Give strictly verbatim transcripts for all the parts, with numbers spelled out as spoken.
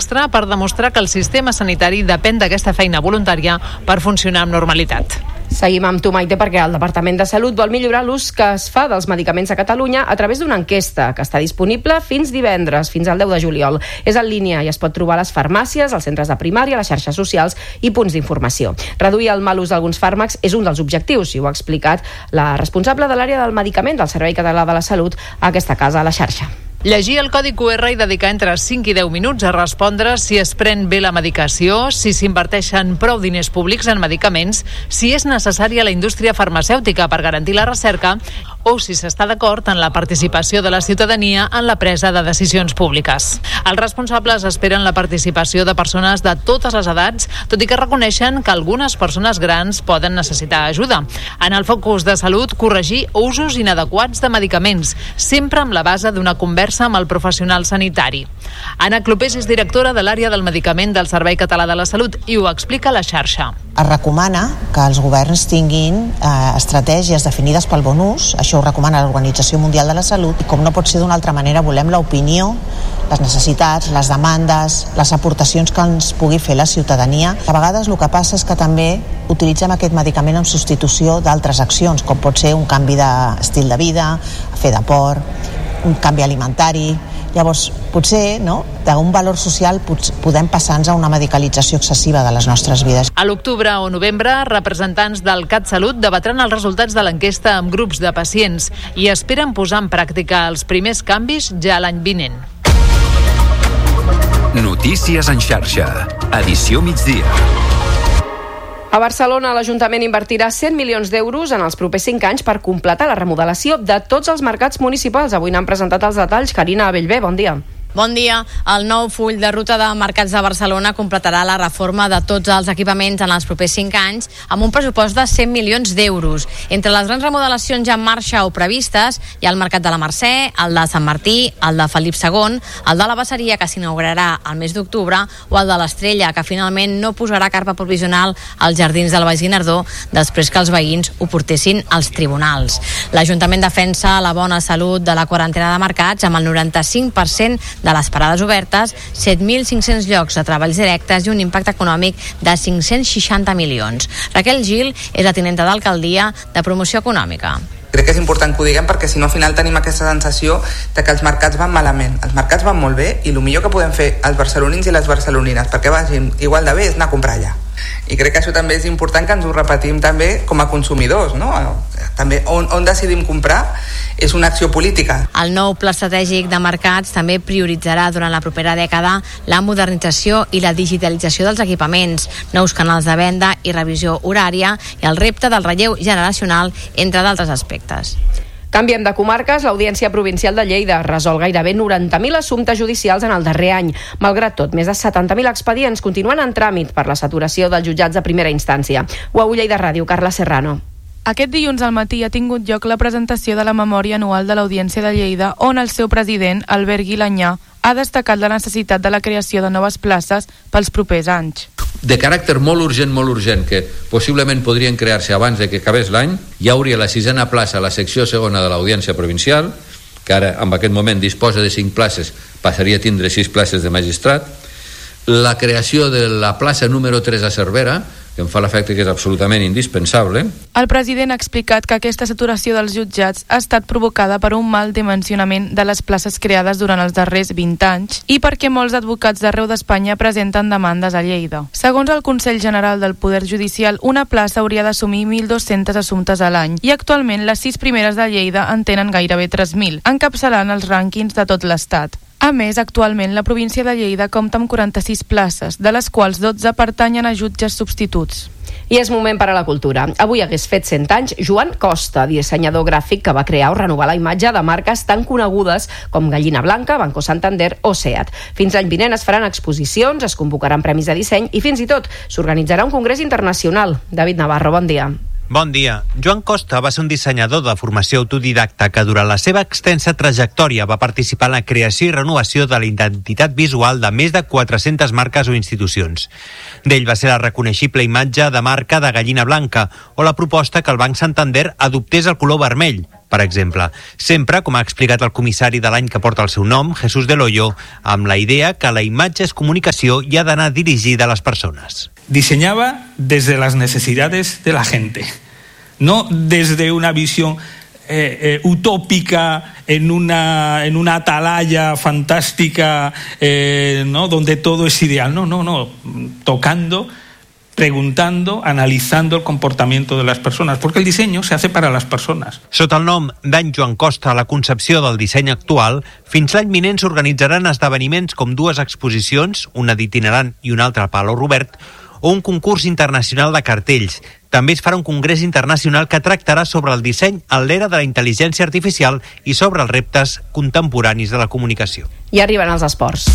extra per demostrar que el sistema sanitari depèn d'aquesta feina voluntària per funcionar amb normalitat. Seguim amb tu, Maite, perquè el Departament de Salut vol millorar l'ús que es fa dels medicaments a Catalunya a través d'una enquesta que està disponible fins divendres, fins al deu de juliol. És en línia i es pot trobar a les farmàcies, als centres de primària, a les xarxes socials i punts d'informació. Reduir el mal ús d'alguns fàrmacs és un dels objectius, i ho ha explicat la responsable de l'àrea del medicament del Servei Català de la Salut a aquesta casa, a la xarxa. Llegir el codi cu erre i dedicar entre cinc i deu minuts a respondre si es pren bé la medicació, si s'inverteixen prou diners públics en medicaments, si és necessària la indústria farmacèutica per garantir la recerca o si s'està d'acord en la participació de la ciutadania en la presa de decisions públiques. Els responsables esperen la participació de persones de totes les edats, tot i que reconeixen que algunes persones grans poden necessitar ajuda. En el focus de salut, corregir usos inadequats de medicaments, sempre amb la base d'una conversa amb el professional sanitari. Anna Clopés és directora de l'àrea del medicament del Servei Català de la Salut i ho explica a la xarxa. Es recomana que els governs tinguin eh, estratègies definides pel bon ús, això ho recomana l'Organització Mundial de la Salut, i com no pot ser d'una altra manera volem l'opinió, les necessitats, les demandes, les aportacions que ens pugui fer la ciutadania. A vegades el que passa és que també utilitzem aquest medicament en substitució d'altres accions, com pot ser un canvi d'estil de vida, fer d'esport, un canvi alimentari. Llavors, potser, no, d'un valor social podem passar-nos a una medicalització excessiva de les nostres vides. A l'octubre o novembre, representants del CatSalut debatran els resultats de l'enquesta amb grups de pacients i esperen posar en pràctica els primers canvis ja l'any vinent. Notícies en xarxa. Edició migdia. A Barcelona, l'Ajuntament invertirà cent milions d'euros en els propers cinc anys per completar la remodelació de tots els mercats municipals. Avui n'han presentat els detalls. Carina Bellver, bon dia. Bon dia. El nou full de ruta de mercats de Barcelona completarà la reforma de tots els equipaments en els propers cinc anys amb un pressupost de cent milions d'euros. Entre les grans remodelacions ja en marxa o previstes hi ha el Mercat de la Mercè, el de Sant Martí, el de Felip segon, el de la Besseria, que s'inaugurarà al mes d'octubre, o el de l'Estrella, que finalment no posarà carpa provisional als jardins del Baix Guinardó després que els veïns ho portessin als tribunals. L'Ajuntament defensa la bona salut de la quarantena de mercats amb el noranta-cinc per cent de les parades obertes, set mil cinc-cents llocs de treballs directes i un impacte econòmic de cinc-cents seixanta milions. Raquel Gil és la tinenta d'alcaldia de Promoció Econòmica. Crec que és important que ho diguem perquè si no al final tenim aquesta sensació de que els mercats van malament. Els mercats van molt bé i el millor que podem fer els barcelonins i les barcelonines perquè vagin igual de bé és anar a comprar allà. I crec que això també és important que ens ho repetim també com a consumidors, no? També on, on decidim comprar és una acció política. El nou pla estratègic de mercats també prioritzarà durant la propera dècada la modernització i la digitalització dels equipaments, nous canals de venda i revisió horària i el repte del relleu generacional, entre d'altres aspectes. Canviem de comarques. L'Audiència Provincial de Lleida resol gairebé noranta mil assumptes judicials en el darrer any. Malgrat tot, més de setanta mil expedients continuen en tràmit per la saturació dels jutjats de primera instància. U A U Lleida Ràdio, Carla Serrano. Aquest dilluns al matí ha tingut lloc la presentació de la memòria anual de l'Audiència de Lleida, on el seu president, Albert Guilanyà, ha destacat la necessitat de la creació de noves places pels propers anys. De caràcter molt urgent, molt urgent, que possiblement podrien crear-se abans de que acabés l'any, hi hauria la sisena plaça a la secció segona de l'Audiència Provincial, que ara en aquest moment disposa de cinc places, passaria a tindre sis places de magistrat, la creació de la plaça número tres a Cervera, que em fa l'efecte que és absolutament indispensable. El president ha explicat que aquesta saturació dels jutjats ha estat provocada per un mal dimensionament de les places creades durant els darrers vint anys i perquè molts advocats d'arreu d'Espanya presenten demandes a Lleida. Segons el Consell General del Poder Judicial, una plaça hauria d'assumir mil dos-cents assumptes a l'any i actualment les sis primeres de Lleida en tenen gairebé tres mil, encapçalant els rànquings de tot l'Estat. A més, actualment la província de Lleida compta amb quaranta-sis places, de les quals dotze pertanyen a jutges substituts. I és moment per a la cultura. Avui hagués fet cent anys Joan Costa, dissenyador gràfic que va crear o renovar la imatge de marques tan conegudes com Gallina Blanca, Banco Santander o SEAT. Fins l'any vinent es faran exposicions, es convocaran premis de disseny i fins i tot s'organitzarà un congrés internacional. David Navarro, bon dia. Bon dia. Joan Costa va ser un dissenyador de formació autodidacta que durant la seva extensa trajectòria va participar en la creació i renovació de la identitat visual de més de quatre-centes marques o institucions. D'ell va ser la reconeixible imatge de marca de Gallina Blanca o la proposta que el Banc Santander adoptés el color vermell, per exemple. Sempre, com ha explicat el comissari de l'any que porta el seu nom, Jesús del Hoyo, amb la idea que la imatge és comunicació i ha d'anar dirigida a les persones. Diseñaba desde las necesidades de la gente, no desde una visión eh, eh, utópica en una, en una atalaya fantástica, eh, ¿no? Donde todo es ideal. No, no, no. Tocando, preguntando, analizando el comportamiento de las personas, porque el diseño se hace para las personas. Sota el nom d'en Joan Costa a la concepció del disseny actual, fins l'any vinent s'organitzaran esdeveniments com dues exposicions, una d'itinerant i una altra a Palau Robert, o un concurs internacional de cartells. També es farà un congrés internacional que tractarà sobre el disseny en l'era de la intel·ligència artificial i sobre els reptes contemporanis de la comunicació. I arriben els esports.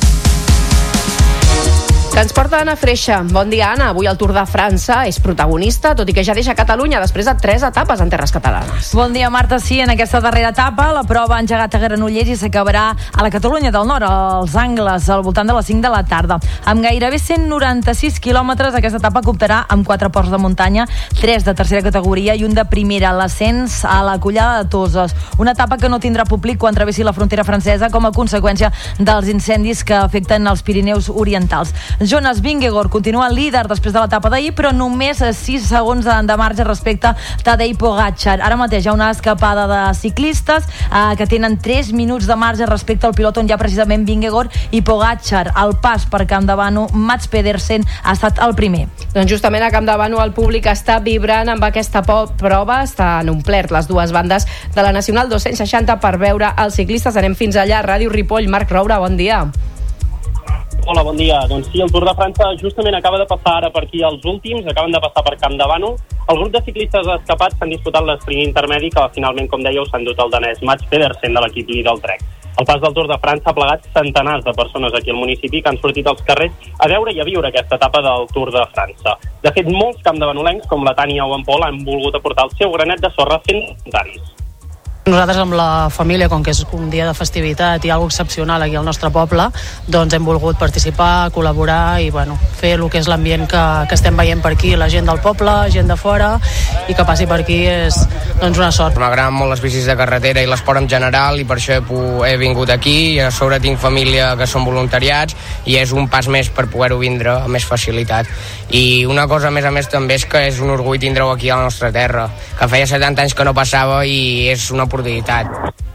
Que ens porta Anna Freixa. Bon dia, Anna. Avui el Tour de França és protagonista, tot i que ja deixa Catalunya després de tres etapes en terres catalanes. Bon dia, Marta. Sí, en aquesta darrera etapa la prova ha engegat a Granollers i s'acabarà a la Catalunya del Nord, als Angles, al voltant de les cinc de la tarda. Amb gairebé cent noranta-sis quilòmetres, aquesta etapa comptarà amb quatre ports de muntanya, tres de tercera categoria i un de primera, l'ascens a la Collada de Toses. Una etapa que no tindrà públic quan travessi la frontera francesa com a conseqüència dels incendis que afecten els Pirineus Orientals. Jonas Vingegaard continua líder després de l'etapa d'ahir, però només sis segons de marge respecte a Tadej Pogačar. Ara mateix hi ha una escapada de ciclistes eh, que tenen tres minuts de marge respecte al pilot on hi ha precisament Vingegaard i Pogačar. Al pas per Campdevànol, Mats Pedersen ha estat el primer. Doncs justament a Campdevànol el públic està vibrant amb aquesta prova, estan omplert les dues bandes de la Nacional dos-cents seixanta per veure els ciclistes. Anem fins allà, Ràdio Ripoll. Marc Roura, bon dia. Hola, bon dia. Doncs sí, el Tour de França justament acaba de passar ara per aquí els últims, acaben de passar per Campdevànol. El grup de ciclistes escapats s'han disputat l'esprint intermedi que finalment, com dèieu, s'han dut el danès Mats Pedersen de l'equip líder del Trek. El pas del Tour de França ha plegat centenars de persones aquí al municipi que han sortit als carrers a veure i a viure aquesta etapa del Tour de França. De fet, molts campdevanolencs, com la Tània o en Pol, han volgut aportar el seu granet de sorra fent comentaris. Nosaltres amb la família, com que és un dia de festivitat i alguna excepcional aquí al nostre poble, doncs hem volgut participar, col·laborar i bueno, fer el que és l'ambient que, que estem veient per aquí, la gent del poble, gent de fora, i que passi per aquí és doncs, una sort. M'agraden molt les bicis de carretera i l'esport en general i per això he, he vingut aquí i a sobre tinc família que són voluntariats i és un pas més per poder-ho vindre amb més facilitat. I una cosa a més a més també és que és un orgull tindre-ho aquí a la nostra terra, que feia setanta anys que no passava i és una oportunitat.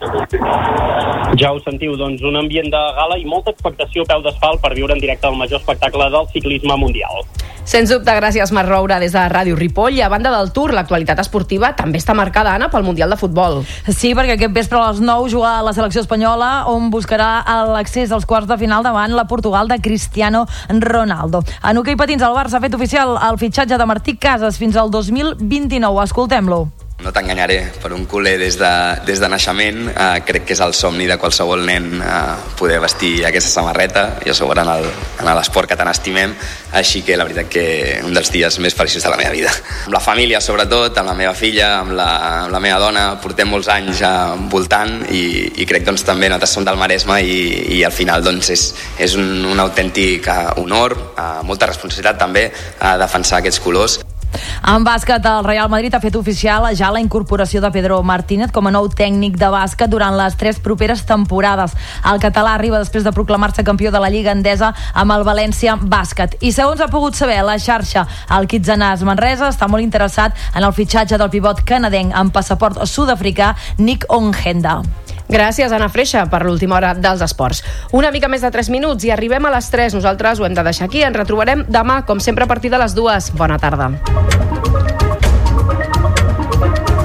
Ja ho sentiu, doncs un ambient de gala i molta expectació a peu d'asfalt per viure en directe el major espectacle del ciclisme mundial. Sens dubte, gràcies Marc Roura des de Ràdio Ripoll. I a banda del Tour, l'actualitat esportiva també està marcada, Anna, pel Mundial de Futbol. Sí, perquè aquest vespre a les nou juga la selecció espanyola, on buscarà l'accés als quarts de final davant la Portugal de Cristiano Ronaldo. En hoquei patins, el Barça ha fet oficial el fitxatge de Martí Casas fins al dos mil vint-i-nou. Escoltem-lo. No t'enganyaré, per un culer des de, des de naixement eh, crec que és el somni de qualsevol nen eh, poder vestir aquesta samarreta i a sobre en el, en l'esport que tant estimem, així que la veritat que un dels dies més feliços de la meva vida. Amb la família sobretot, amb la meva filla, amb la, amb la meva dona, portem molts anys eh, voltant i, i crec doncs també nosaltres som del Maresme i, i al final doncs és, és un, un autèntic eh, honor, eh, molta responsabilitat també eh, defensar aquests colors. En bàsquet, el Real Madrid ha fet oficial ja la incorporació de Pedro Martínez com a nou tècnic de bàsquet durant les tres properes temporades. El català arriba després de proclamar-se campió de la Lliga Endesa amb el València Bàsquet. I segons ha pogut saber la xarxa, el Kitsanàs Manresa està molt interessat en el fitxatge del pivot canadenc amb passaport sud-africà Nick Ongenda. Gràcies, Anna Freixa, per l'última hora dels esports. Una mica més de tres minuts i arribem a les tres. Nosaltres ho hem de deixar aquí. Ens retrobarem demà, com sempre, a partir de les dues. Bona tarda.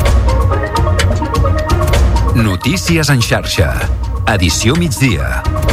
Notícies en xarxa. Edició migdia.